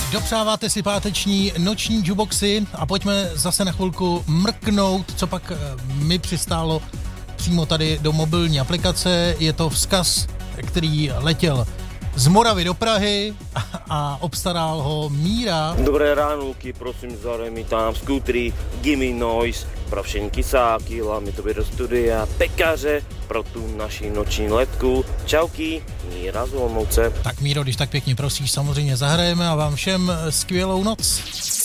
Dopřáváte si páteční noční jukeboxy a pojďme zase na chvilku mrknout, co pak mi přistálo přímo tady do mobilní aplikace. Je to vzkaz, který letěl z Moravy do Prahy a obstaral ho Míra. Dobré ránůky, prosím, zahraj mi tam skútry, Gimme Noise, pro všechny kysáky, hlavně tobě do studia, pekaře, pro tu naši noční letku. Čauky, Míra z Olomouce. Tak Míro, když tak pěkně prosíš, samozřejmě zahrajeme a vám všem skvělou noc.